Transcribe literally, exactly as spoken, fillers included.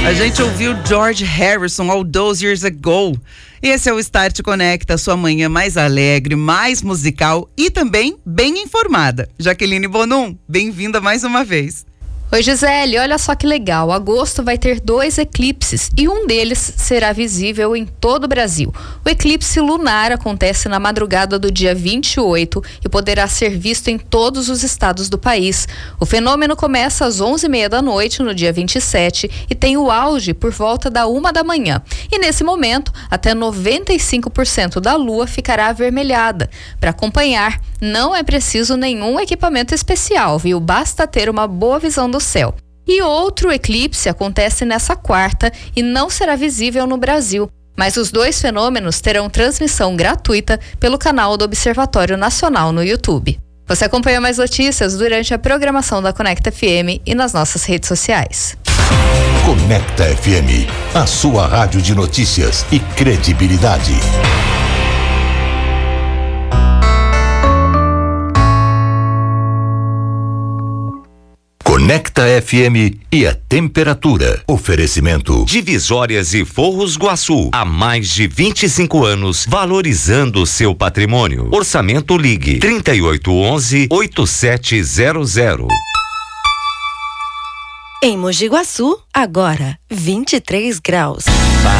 A gente ouviu George Harrison, All Those Years Ago. Esse é o Start Conecta, sua manhã mais alegre, mais musical e também bem informada. Jaqueline Bonum, bem-vinda mais uma vez. Oi, Gisele, olha só que legal, agosto vai ter dois eclipses e um deles será visível em todo o Brasil. O eclipse lunar acontece na madrugada do dia vinte e oito e poderá ser visto em todos os estados do país. O fenômeno começa às onze e meia da noite no dia vinte e sete e tem o auge por volta da uma da manhã. E nesse momento, até noventa e cinco por cento da lua ficará avermelhada. Para acompanhar, não é preciso nenhum equipamento especial, viu? Basta ter uma boa visão do céu. E outro eclipse acontece nessa quarta e não será visível no Brasil, mas os dois fenômenos terão transmissão gratuita pelo canal do Observatório Nacional no YouTube. Você acompanha mais notícias durante a programação da Conecta F M e nas nossas redes sociais. Conecta F M, a sua rádio de notícias e credibilidade. Conecta F M e a temperatura. Oferecimento Divisórias e Forros Guaçu. Há mais de vinte e cinco anos, valorizando o seu patrimônio. Orçamento Ligue trinta e oito onze, oitenta e sete zero zero. Em Mogi Guaçu, agora vinte e três graus.